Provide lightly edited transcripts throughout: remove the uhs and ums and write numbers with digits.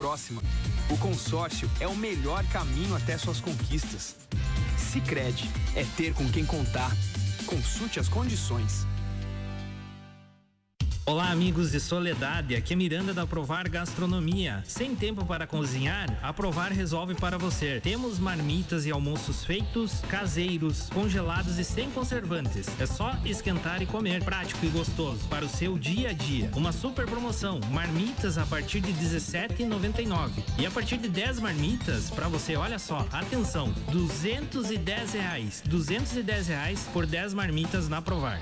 próxima. O consórcio é o melhor caminho até suas conquistas. Sicredi é ter com quem contar. Consulte as condições. Olá, amigos de Soledade, aqui é Miranda da Aprovar Gastronomia. Sem tempo para cozinhar? A Aprovar resolve para você. Temos marmitas e almoços feitos, caseiros, congelados e sem conservantes. É só esquentar e comer, prático e gostoso para o seu dia a dia. Uma super promoção, marmitas a partir de R$17,99 e a partir de 10 marmitas para você, olha só, atenção, R$210. R$210 por 10 marmitas na Aprovar.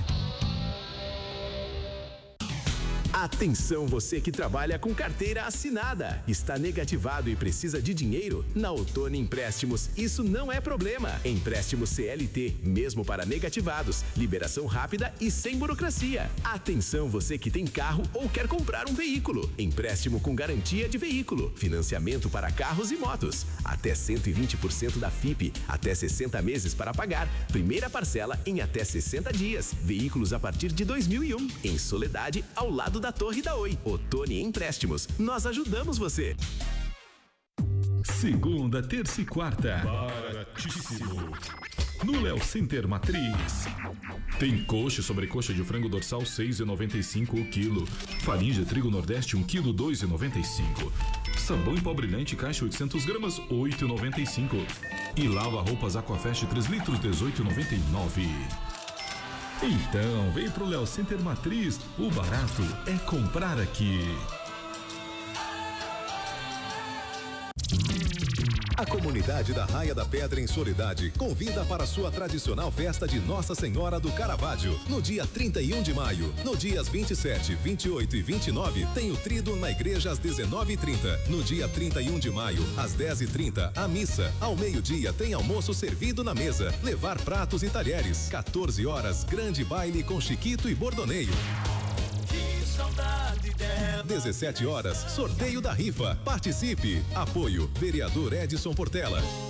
Atenção, você que trabalha com carteira assinada. Está negativado e precisa de dinheiro? Na Outono Empréstimos, isso não é problema. Empréstimo CLT, mesmo para negativados. Liberação rápida e sem burocracia. Atenção, você que tem carro ou quer comprar um veículo. Empréstimo com garantia de veículo. Financiamento para carros e motos. Até 120% da FIP. Até 60 meses para pagar. Primeira parcela em até 60 dias. Veículos a partir de 2001. Em Soledade, ao lado da Torre da Oi. Outono Empréstimos. Nós ajudamos você. Segunda, terça e quarta. Baratíssimo. No Léo Center Matriz. Tem coxa e sobrecoxa de frango dorsal 6,95 o quilo. Farinha de trigo Nordeste 1 quilo 2,95. Sabão em pó brilhante caixa 800 gramas 8,95. E lava roupas Aquafest 3 litros 18,99. Então, vem pro Léo Center Matriz, o barato é comprar aqui. A comunidade da Raia da Pedra em Soledade convida para a sua tradicional festa de Nossa Senhora do Caravaggio, no dia 31 de maio. No dias 27, 28 e 29, tem o tríduo na igreja às 19h30. No dia 31 de maio, às 10h30, a missa. Ao meio-dia, tem almoço servido na mesa. Levar pratos e talheres. 14 horas, grande baile com Chiquito e Bordoneio. 17 horas, sorteio da rifa. Participe. Apoio, vereador Edson Portela.